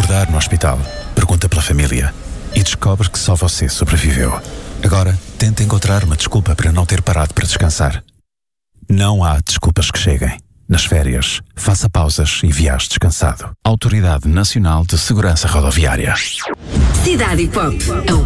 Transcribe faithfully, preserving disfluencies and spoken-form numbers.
acordar no hospital, pergunta pela família e descobre que só você sobreviveu. Agora, tenta encontrar uma desculpa para não ter parado para descansar. Não há desculpas que cheguem. Nas férias, faça pausas e viaje descansado. Autoridade Nacional de Segurança Rodoviária. Cidade Pop.